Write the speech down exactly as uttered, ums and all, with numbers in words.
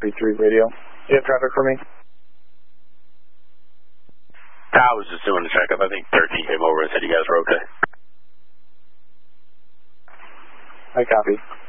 copy, three radio. Do you have traffic for me? I was just doing a checkup. I think thirteen came over and said you guys were okay. I copy.